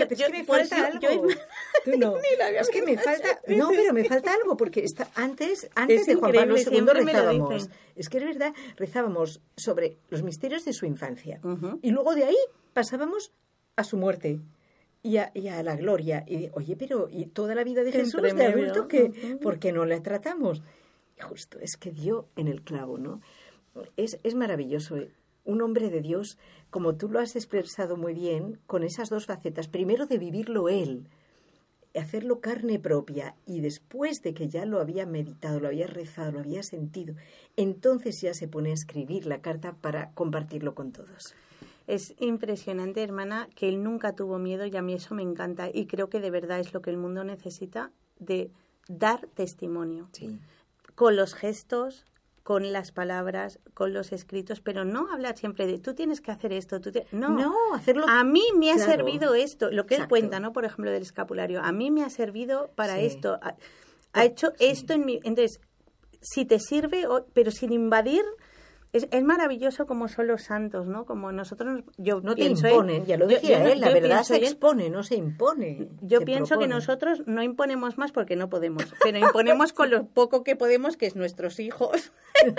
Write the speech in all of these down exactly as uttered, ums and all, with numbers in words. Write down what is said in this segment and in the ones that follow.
yo, pero yo, es que me pues falta yo, algo. Yo, Tú no. Es que me falta... No, pero me falta algo, porque está, antes, antes de Juan Pablo segundo rezábamos. Es que es verdad, rezábamos sobre los misterios de su infancia. Uh-huh. Y luego de ahí pasábamos a su muerte. Y a, y a la gloria. Y oye, pero ¿y toda la vida de Jesús Entre de adulto que uh-huh. por qué no la tratamos? Y justo, es que dio en el clavo, ¿no? Es, es maravilloso. Un hombre de Dios, como tú lo has expresado muy bien, con esas dos facetas. Primero de vivirlo él, hacerlo carne propia, y después de que ya lo había meditado, lo había rezado, lo había sentido, entonces ya se pone a escribir la carta para compartirlo con todos. Es impresionante, hermana, que él nunca tuvo miedo, y a mí eso me encanta. Y creo que de verdad es lo que el mundo necesita, de dar testimonio. Sí. Con los gestos, con las palabras, con los escritos, pero no hablar siempre de tú tienes que hacer esto. Tú te... No, no, hacerlo. A mí me ha claro. servido esto, lo que Exacto. él cuenta, ¿no? Por ejemplo, del escapulario. A mí me ha servido para sí. esto. Ha, ha hecho sí. esto en mi... Entonces, si te sirve, pero sin invadir... Es, es maravilloso como son los santos, ¿no? Como nosotros, yo no pienso, te imponen, ¿eh? ya lo decía yo, yo, él, la yo verdad se él, expone, no se impone. Yo se pienso propone. que nosotros no imponemos más porque no podemos, pero imponemos con lo poco que podemos, que es nuestros hijos.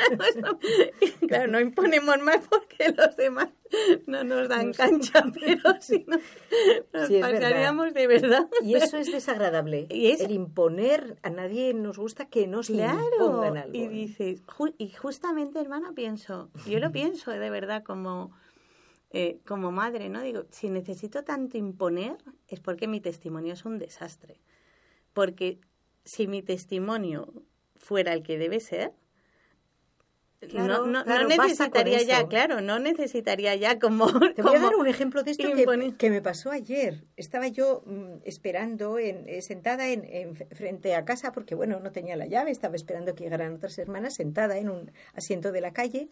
Claro, no imponemos más porque los demás no nos dan no, cancha, pero si no, nos sí, pasaríamos de verdad. Y eso es desagradable. Y es, el imponer, a nadie nos gusta que nos claro, impongan algo. Y dices, ju- y justamente, hermana, pienso, yo lo pienso de verdad como, eh, como madre, ¿no? Digo, si necesito tanto imponer es porque mi testimonio es un desastre. Porque si mi testimonio fuera el que debe ser, Claro, no, no, claro, no necesitaría ya, claro, no necesitaría ya como... Te voy como a dar un ejemplo de esto que, que me pasó ayer. Estaba yo mmm, esperando, en, eh, sentada en, en frente a casa, porque bueno, no tenía la llave, estaba esperando que llegaran otras hermanas, sentada en un asiento de la calle,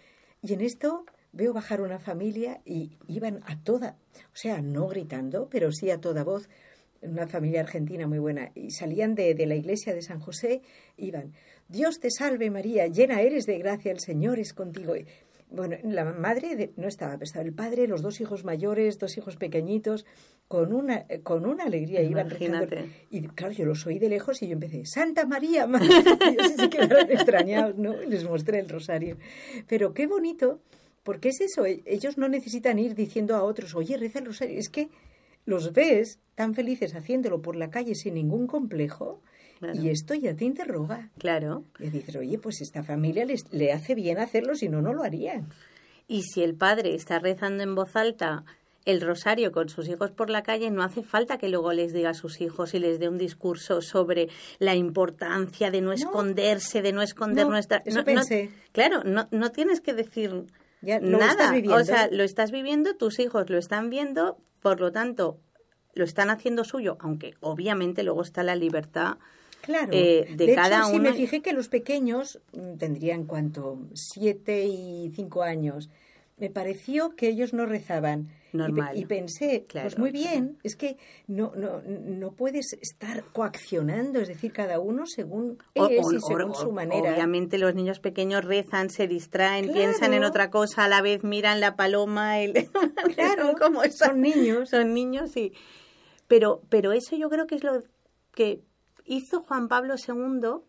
y en esto veo bajar una familia y iban a toda, o sea, no gritando, pero sí a toda voz, una familia argentina muy buena, y salían de, de la iglesia de San José, iban... Dios te salve María, llena eres de gracia, el Señor es contigo. Bueno, la madre de, no estaba, pero estaba el padre, los dos hijos mayores, dos hijos pequeñitos, con una con una alegría iban rezando. Y claro, yo los oí de lejos y yo empecé, Santa María, Madre de Dios, y se quedaron extrañados, ¿no? Y les mostré el rosario. Pero qué bonito, porque es eso, ellos no necesitan ir diciendo a otros, oye, reza el rosario. Es que los ves tan felices haciéndolo por la calle sin ningún complejo. Claro. Y esto ya te interroga. Claro. Y dices, oye, pues esta familia les, le hace bien hacerlo, si no, no lo harían. Y si el padre está rezando en voz alta el rosario con sus hijos por la calle, no hace falta que luego les diga a sus hijos y les dé un discurso sobre la importancia de no, no. esconderse, de no esconder no, nuestra... Eso no, pensé. No, claro, no, no tienes que decir ya, lo nada. Estás viviendo. O sea, lo estás viviendo, tus hijos lo están viendo, por lo tanto, lo están haciendo suyo, aunque obviamente luego está la libertad... Claro, eh, de, de cada hecho, uno. Sí me fijé que los pequeños tendrían, ¿cuánto? Siete y cinco años. Me pareció que ellos no rezaban. Normal. Y, y pensé, claro, pues muy bien, claro. es que no, no, no puedes estar coaccionando, es decir, cada uno según o, es o, y según o, su manera. Obviamente los niños pequeños rezan, se distraen, claro. piensan en otra cosa, a la vez miran la paloma. El... Claro, como son niños. Son niños, sí. Pero, pero eso yo creo que es lo que... hizo Juan Pablo segundo,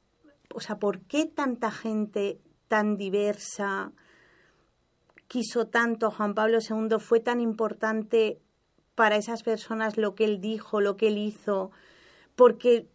o sea, ¿por qué tanta gente tan diversa quiso tanto a Juan Pablo segundo? ¿Fue tan importante para esas personas lo que él dijo, lo que él hizo? Porque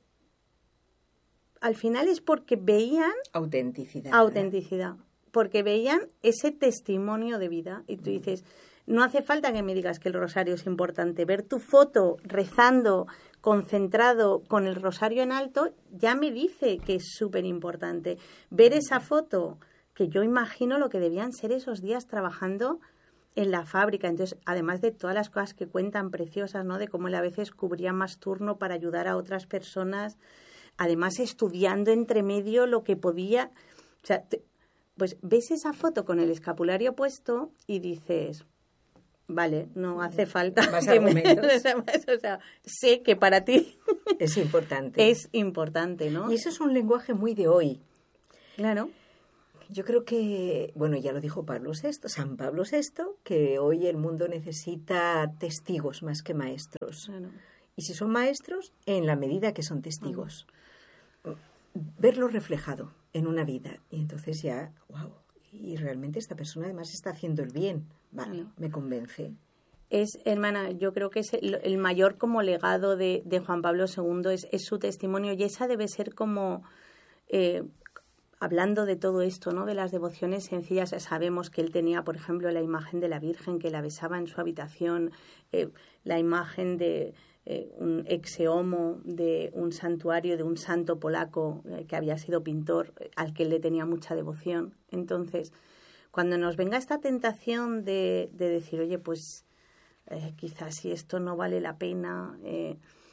al final es porque veían... Autenticidad. Autenticidad. Porque veían ese testimonio de vida. Y tú dices, no hace falta que me digas que el rosario es importante. Ver tu foto rezando... concentrado con el rosario en alto, ya me dice que es súper importante. Ver esa foto, que yo imagino lo que debían ser esos días trabajando en la fábrica. Entonces, además de todas las cosas que cuentan preciosas, ¿no? De cómo él a veces cubría más turno para ayudar a otras personas, además estudiando entre medio lo que podía. O sea, te, pues ves esa foto con el escapulario puesto y dices... Vale, no hace falta más que argumentos. Me... o sea, sé que para ti es importante. Es importante, ¿no? Y eso es un lenguaje muy de hoy. Claro. yo creo que, bueno, ya lo dijo Pablo sexto, San Pablo sexto, que hoy el mundo necesita testigos más que maestros. Bueno. Y si son maestros, en la medida que son testigos. Uh-huh. Verlo reflejado en una vida. Y entonces ya, wow, y realmente esta persona además está haciendo el bien. Vale, uh-huh. me convence. Es, hermana, yo creo que es el, el mayor como legado de, de Juan Pablo segundo es, es su testimonio, y esa debe ser como, eh, hablando de todo esto, ¿no? De las devociones sencillas, sabemos que él tenía, por ejemplo, la imagen de la Virgen que la besaba en su habitación, eh, la imagen de eh, un ex homo, de un santuario, de un santo polaco eh, que había sido pintor, al que él le tenía mucha devoción. Entonces, cuando nos venga esta tentación de, de decir, oye, pues Eh, quizás si esto no vale la pena, eh,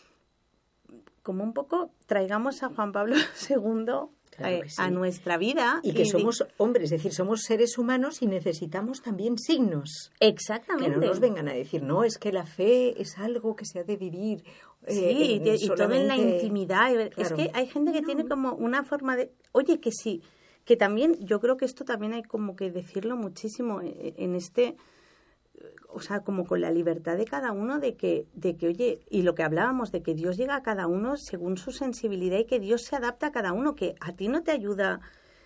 como un poco traigamos a Juan Pablo segundo claro eh, sí. a nuestra vida. Y que y, somos hombres, es decir, somos seres humanos y necesitamos también signos. Exactamente. Que no nos vengan a decir, no, es que la fe es algo que se ha de vivir. Eh, sí, en, y, y solamente... todo en la intimidad. Claro. Es que hay gente que no. tiene como una forma de, oye, que sí, que también, yo creo que esto también hay como que decirlo muchísimo en, en este... O sea, como con la libertad de cada uno de que, de que, oye, y lo que hablábamos, de que Dios llega a cada uno según su sensibilidad y que Dios se adapta a cada uno, que a ti no te ayuda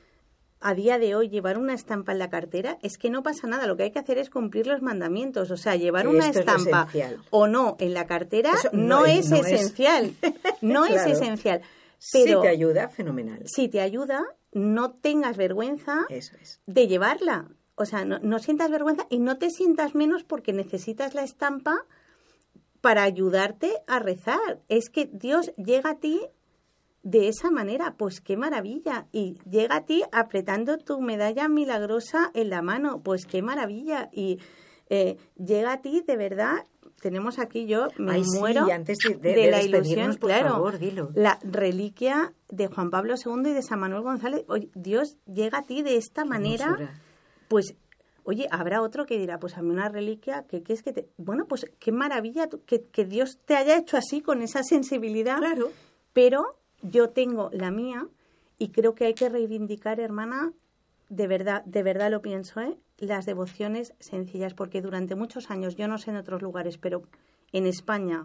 a día de hoy llevar una estampa en la cartera, es que no pasa nada, lo que hay que hacer es cumplir los mandamientos, o sea, llevar una Esto estampa o no en la cartera no, no es, es no esencial, es. no claro. es esencial. Pero si te ayuda, fenomenal. Si te ayuda, no tengas vergüenza Eso es. de llevarla. O sea, no, no sientas vergüenza y no te sientas menos porque necesitas la estampa para ayudarte a rezar. Es que Dios llega a ti de esa manera. Pues qué maravilla. Y llega a ti apretando tu medalla milagrosa en la mano. Pues qué maravilla. Y eh, llega a ti de verdad. Tenemos aquí yo, me Ay, muero sí, antes de, de, de de la ilusión. Por claro, favor, dilo. La reliquia de Juan Pablo segundo y de San Manuel González. Oye, Dios llega a ti de esta qué manera. Hermosura. Pues, oye, habrá otro que dirá, pues a mí una reliquia, que, que es que te... Bueno, pues qué maravilla que, que Dios te haya hecho así, con esa sensibilidad. Claro. Pero yo tengo la mía y creo que hay que reivindicar, hermana, de verdad, de verdad lo pienso, ¿eh? Las devociones sencillas, porque durante muchos años, yo no sé en otros lugares, pero en España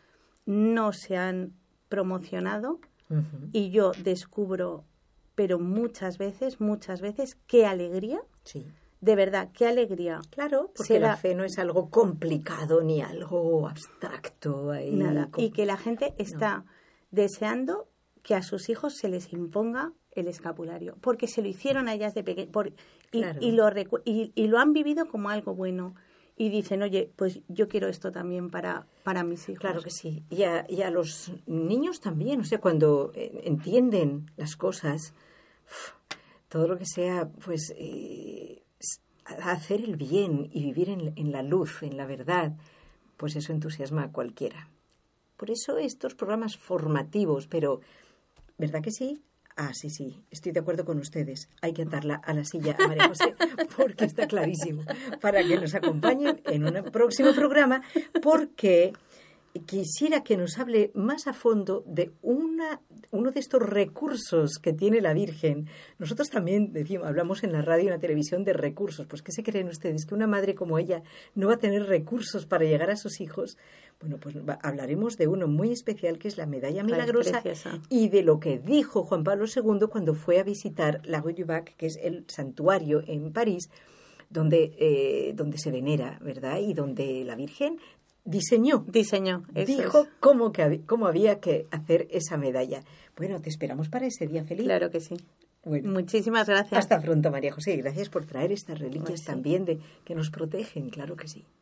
no se han promocionado uh-huh. y yo descubro... pero muchas veces, muchas veces, qué alegría, sí. de verdad, qué alegría. Claro, porque la fe no es algo complicado ni algo abstracto. Ahí, nada, como... y que la gente está no. deseando que a sus hijos se les imponga el escapulario, porque se lo hicieron a ellas de pequeño, y, claro. y, lo recu- y, y lo han vivido como algo bueno. Y dicen, oye, pues yo quiero esto también para, para mis hijos. Claro que sí. Y a, y a los niños también, o sea, cuando eh, entienden las cosas, uf, todo lo que sea, pues, eh, hacer el bien y vivir en, en la luz, en la verdad, pues eso entusiasma a cualquiera. Por eso estos programas formativos, pero, ¿verdad que sí? Ah, sí, sí, estoy de acuerdo con ustedes. Hay que atarla a la silla a María José porque está clarísimo. Para que nos acompañen en un próximo programa, porque quisiera que nos hable más a fondo de una, uno de estos recursos que tiene la Virgen. Nosotros también decimos, hablamos en la radio y en la televisión de recursos. Pues, ¿qué se creen ustedes? ¿Que una madre como ella no va a tener recursos para llegar a sus hijos? Bueno, pues va, hablaremos de uno muy especial que es la medalla milagrosa. Ay, y de lo que dijo Juan Pablo segundo cuando fue a visitar la Rue du Bac, que es el santuario en París, donde, eh, donde se venera, ¿verdad? Y donde la Virgen diseñó. Diseñó. Dijo es. cómo, que, cómo había que hacer esa medalla. Bueno, te esperamos para ese día feliz. Claro que sí. Bueno, muchísimas gracias. Hasta pronto, María José. Gracias por traer estas reliquias pues sí. también de, que nos protegen. Claro que sí.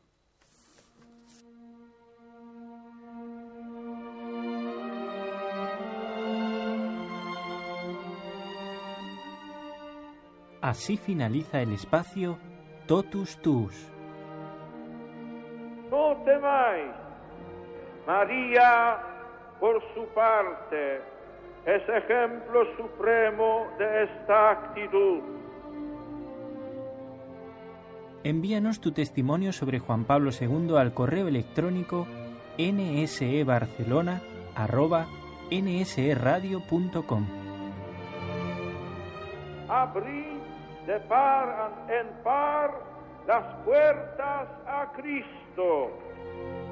Así finaliza el espacio Totus Tuus. No temáis. María, por su parte, es ejemplo supremo de esta actitud. Envíanos tu testimonio sobre Juan Pablo segundo al correo electrónico nsebarcelona arroba nsradio punto com. Abrid de par en par las puertas a Cristo.